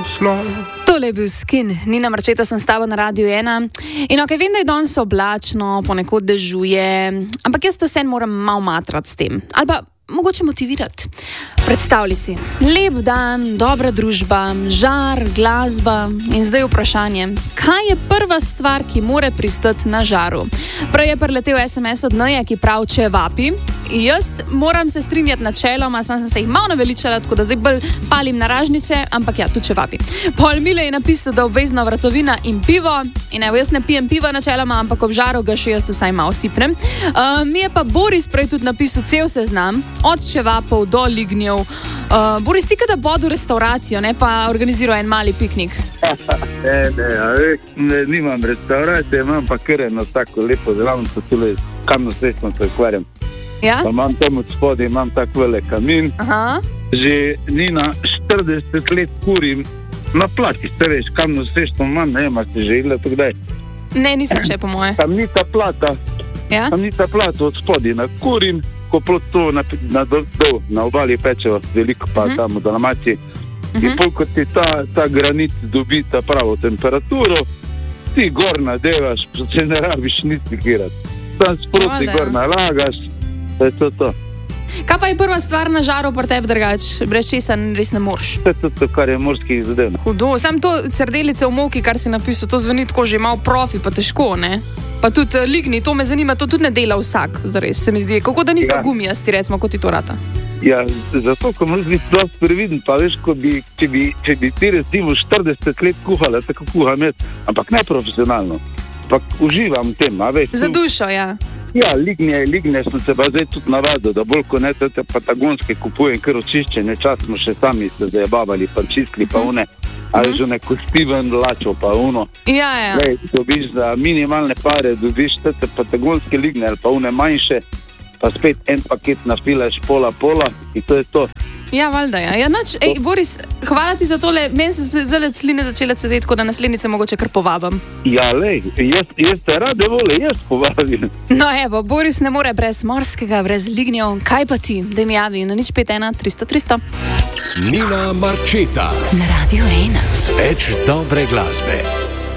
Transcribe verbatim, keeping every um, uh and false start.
naslov. Tole je bil Skin, Nina Marčeta, sem s tabo na Radiu ena. In ok, vem, da je danes oblačno, ponekod dežuje, ampak jaz to vse moram malo matrati s tem. Ali pa mogoče motivirati. Predstavljaj si, lep dan, dobra družba, žar, glasba in zdaj vprašanje, kaj je prva stvar, ki more pristati na žaru? Prej je priletel es em es od Neje, ki prav če vapi. Jaz moram se strinjati načeloma, sam sem se jih malo naveličala, tako da zdaj bolj palim na ražnice, ampak ja, tudi če vapi. Pol Mile je napisal, da obvezna vratovina in pivo. In evo, jaz ne pijem piva načeloma, ampak ob žaru ga še jaz vsaj malo sipnem. Uh, mi je pa Boris prej tudi napisal cel seznam, od čevapov do lignjev. Uh, Boris, ti kada bodu restauracijo, ne pa organiziral en mali piknik. ne, ne, ne, ne, nimam restauracije, imam pa kar eno tako lepo delavnico, tudi kamno sredstvo se ukvarjam. Ja? Pa imam tam od spodaj, imam tak velik kamin. Aha. Že Nina štirideset let kurim na plati, ste veš, kamno sredstvo imam, ne vem, a ste že jedli to kdaj. Ne, nisem še po moje. Tam ni ta plata, Ja? tam ni ta plata od spodaj, na kurim, ko plot to na, na, dol, dol, na obali pečevo, veliko pa Mhm. tam v Dalmaciji. Mhm. In pol, ko ti ta, ta granit dobi ta pravo temperaturo, ti gor nadevaš, se ne rabiš nič sekirati. Tam sproti Valjda, gor ja. nalagaš, to je to to. Kaj pa je prva stvar na žaru pri tebi drugač? Brez česa res ne moreš. To je to, to kar je morskih zadev. Hudo, sam to srdelice v moki, kar si napisal, to zveni tako že malo profi, pa težko, ne? Pa tudi uh, ligni, to me zanima, to tudi ne dela vsak, zares se mi zdi. Kako da niso Ja. gumijasti, recimo, kot ti to rata. Ja, zato, ko moraš biti dosti previden, pa veš, ko bi, če, bi, če bi ti recimo štirideset let kuhala, tako kuham jaz, ampak ne profesionalno, ampak uživam v tem, a veš. Za dušo, ja. Ja, lignje, lignje sem se pa zdaj tudi navadil, da bolj kot ne te patagonske kupujem, ker očiščene, čas smo še sami se zajebavali, pa čistili pa une, ali že neko Steven lačo pa uno. Ja, ja. Lej, dobiš za minimalne pare, dobiš te patagonske lignje ali pa une manjše, pa spet en paket nafilaš pola pola in to je to. Ja, valjda, ja. Ja, nač, ej, Boris, hvala ti za tole. Meni so se zelo sline začele sedeti, tako da naslednjice mogoče kar povabim. Ja, lej, jaz, jaz te rade vole, jaz povabim. No, evo, Boris ne more brez morskega, brez lignjev. Kaj pa ti? Daj mi javi na nič pet ena tristo tristo. Nina Marčeta Na Radiu ena. z več dobre glasbe.